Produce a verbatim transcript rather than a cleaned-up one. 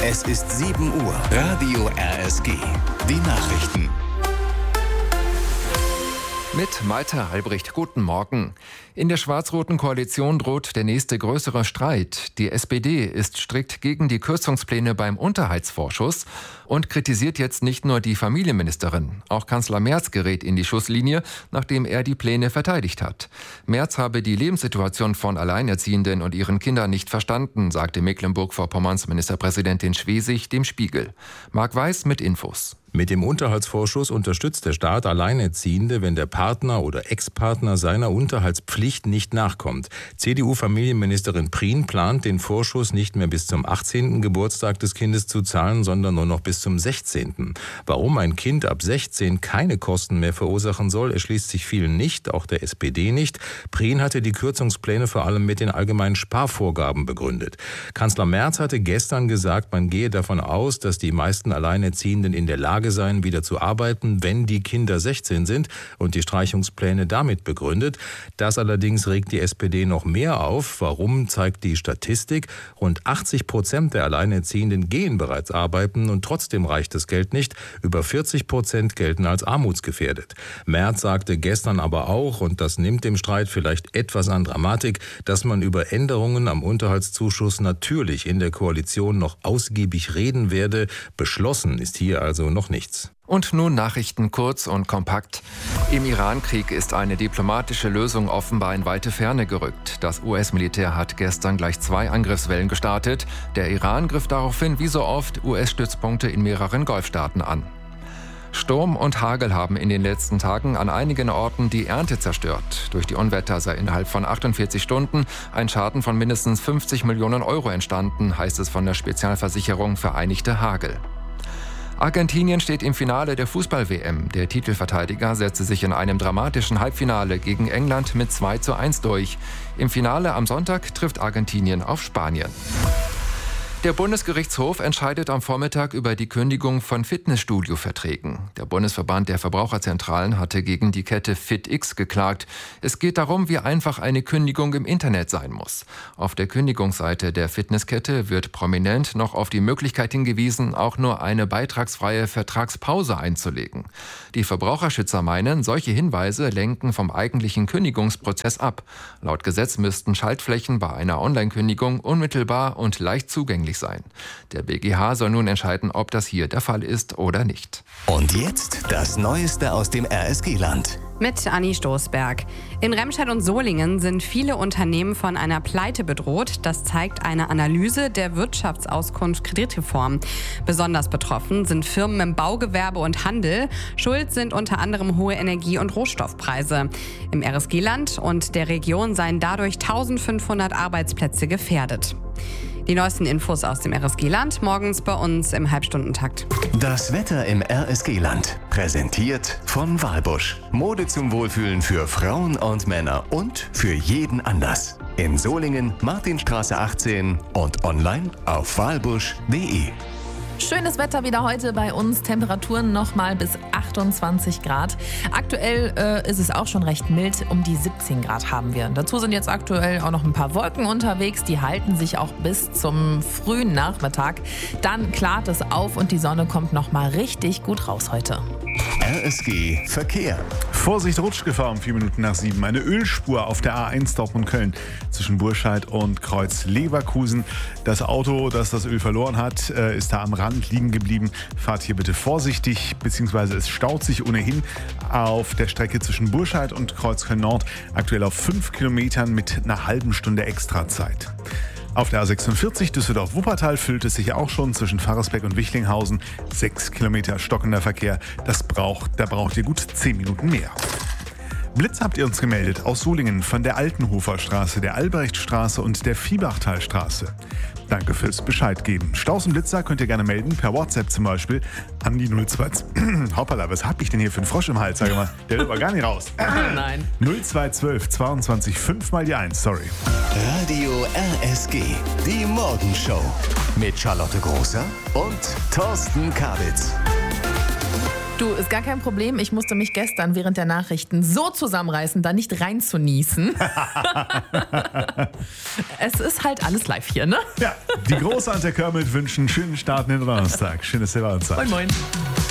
Es ist sieben Uhr. Radio R S G. Die Nachrichten. Mit Malte Albrecht, guten Morgen. In der schwarz-roten Koalition droht der nächste größere Streit. Die S P D ist strikt gegen die Kürzungspläne beim Unterhaltsvorschuss und kritisiert jetzt nicht nur die Familienministerin. Auch Kanzler Merz gerät in die Schusslinie, nachdem er die Pläne verteidigt hat. Merz habe die Lebenssituation von Alleinerziehenden und ihren Kindern nicht verstanden, sagte Mecklenburg-Vorpommerns Ministerpräsidentin Schwesig dem Spiegel. Marc Weiß mit Infos. Mit dem Unterhaltsvorschuss unterstützt der Staat Alleinerziehende, wenn der Partner oder Ex-Partner seiner Unterhaltspflicht nicht nachkommt. C D U-Familienministerin Prien plant, den Vorschuss nicht mehr bis zum achtzehnten Geburtstag des Kindes zu zahlen, sondern nur noch bis zum sechzehnten Warum ein Kind ab sechzehn keine Kosten mehr verursachen soll, erschließt sich vielen nicht, auch der S P D nicht. Prien hatte die Kürzungspläne vor allem mit den allgemeinen Sparvorgaben begründet. Kanzler Merz hatte gestern gesagt, man gehe davon aus, dass die meisten Alleinerziehenden in der Lage sein, wieder zu arbeiten, wenn die Kinder sechzehn sind, und die Streichungspläne damit begründet. Das allerdings regt die S P D noch mehr auf. Warum, zeigt die Statistik. Rund achtzig Prozent der Alleinerziehenden gehen bereits arbeiten und trotzdem reicht das Geld nicht. Über vierzig Prozent gelten als armutsgefährdet. Merz sagte gestern aber auch, und das nimmt dem Streit vielleicht etwas an Dramatik, dass man über Änderungen am Unterhaltszuschuss natürlich in der Koalition noch ausgiebig reden werde. Beschlossen ist hier also noch nichts. Und nun Nachrichten kurz und kompakt. Im Iran-Krieg ist eine diplomatische Lösung offenbar in weite Ferne gerückt. Das U S-Militär hat gestern gleich zwei Angriffswellen gestartet. Der Iran griff daraufhin wie so oft U S-Stützpunkte in mehreren Golfstaaten an. Sturm und Hagel haben in den letzten Tagen an einigen Orten die Ernte zerstört. Durch die Unwetter sei innerhalb von achtundvierzig Stunden ein Schaden von mindestens fünfzig Millionen Euro entstanden, heißt es von der Spezialversicherung Vereinigte Hagel. Argentinien steht im Finale der Fußball-W M. Der Titelverteidiger setzte sich in einem dramatischen Halbfinale gegen England mit zwei zu eins durch. Im Finale am Sonntag trifft Argentinien auf Spanien. Der Bundesgerichtshof entscheidet am Vormittag über die Kündigung von Fitnessstudio-Verträgen. Der Bundesverband der Verbraucherzentralen hatte gegen die Kette FitX geklagt. Es geht darum, wie einfach eine Kündigung im Internet sein muss. Auf der Kündigungsseite der Fitnesskette wird prominent noch auf die Möglichkeit hingewiesen, auch nur eine beitragsfreie Vertragspause einzulegen. Die Verbraucherschützer meinen, solche Hinweise lenken vom eigentlichen Kündigungsprozess ab. Laut Gesetz müssten Schaltflächen bei einer Online-Kündigung unmittelbar und leicht zugänglich sein. Der B G H soll nun entscheiden, ob das hier der Fall ist oder nicht. Und jetzt das Neueste aus dem R S G-Land. Mit Anni Stoßberg. In Remscheid und Solingen sind viele Unternehmen von einer Pleite bedroht. Das zeigt eine Analyse der Wirtschaftsauskunft Kreditreform. Besonders betroffen sind Firmen im Baugewerbe und Handel. Schuld sind unter anderem hohe Energie- und Rohstoffpreise. Im R S G-Land und der Region seien dadurch eintausendfünfhundert Arbeitsplätze gefährdet. Die neuesten Infos aus dem R S G-Land morgens bei uns im Halbstundentakt. Das Wetter im R S G-Land. Präsentiert von Walbusch. Mode zum Wohlfühlen für Frauen und Männer und für jeden Anlass. In Solingen, Martinstraße achtzehn und online auf walbusch punkt de. Schönes Wetter wieder heute bei uns. Temperaturen nochmal bis achtundzwanzig Grad. Aktuell äh, ist es auch schon recht mild. Um die siebzehn Grad haben wir. Dazu sind jetzt aktuell auch noch ein paar Wolken unterwegs. Die halten sich auch bis zum frühen Nachmittag. Dann klart es auf und die Sonne kommt nochmal richtig gut raus heute. R S G Verkehr. Vorsicht, Rutschgefahr um vier Minuten nach sieben. Eine Ölspur auf der A eins Dortmund-Köln zwischen Burscheid und Kreuz Leverkusen. Das Auto, das das Öl verloren hat, ist da am Rand liegen geblieben. Fahrt hier bitte vorsichtig, beziehungsweise es staut sich ohnehin auf der Strecke zwischen Burscheid und Kreuz Köln Nord. Aktuell auf fünf Kilometern mit einer halben Stunde Extrazeit. Auf der A sechsundvierzig Düsseldorf-Wuppertal füllt es sich auch schon zwischen Pfarrersberg und Wichlinghausen. Sechs Kilometer stockender Verkehr. Das braucht, da braucht ihr gut zehn Minuten mehr. Blitz habt ihr uns gemeldet aus Solingen von der Altenhofer Straße, der Albrechtstraße und der Viehbachtalstraße. Danke fürs Bescheid geben. Staus und Blitzer könnt ihr gerne melden, per WhatsApp zum Beispiel an die null zwei. Hoppala, was hab ich denn hier für einen Frosch im Hals? Sag mal, der will aber gar nicht raus. Nein. null zwei zwölf zweiundzwanzig fünf mal die eins, sorry. Radio R S G, die Morgenshow mit Charlotte Großer und Thorsten Kabitz. Du, ist gar kein Problem. Ich musste mich gestern während der Nachrichten so zusammenreißen, da nicht reinzunießen. Es ist halt alles live hier, ne? Ja, die große Antje Kermit wünschen einen schönen Start in den Donnerstag. Schönes Silverzeit. Moin, moin.